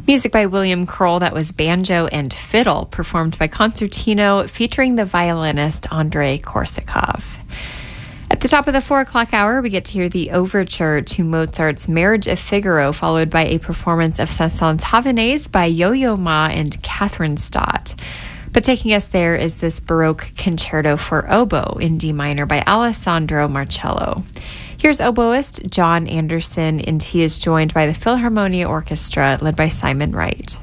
Music by William Kroll, that was Banjo and Fiddle, performed by Concertino, featuring the violinist Andrei Korsakov. At the top of the 4 o'clock hour, we get to hear the overture to Mozart's Marriage of Figaro, followed by a performance of Saint-Saëns Havanaise by Yo-Yo Ma and Catherine Stott. But taking us there is this Baroque concerto for oboe in D minor by Alessandro Marcello. Here's oboist John Anderson, and he is joined by the Philharmonia Orchestra, led by Simon Wright.